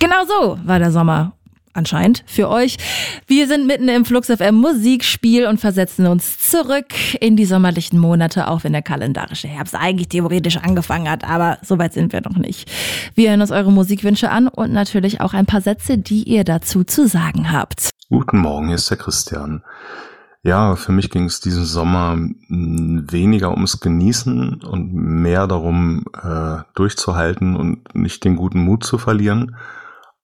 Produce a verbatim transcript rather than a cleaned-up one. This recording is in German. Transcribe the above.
Genau so war der Sommer. Anscheinend für euch. Wir sind mitten im Flux F M Musikspiel und versetzen uns zurück in die sommerlichen Monate, auch wenn der kalendarische Herbst eigentlich theoretisch angefangen hat, aber so weit sind wir noch nicht. Wir hören uns eure Musikwünsche an und natürlich auch ein paar Sätze, die ihr dazu zu sagen habt. Guten Morgen, hier ist der Christian. Ja, für mich ging es diesen Sommer weniger ums Genießen und mehr darum, äh, durchzuhalten und nicht den guten Mut zu verlieren.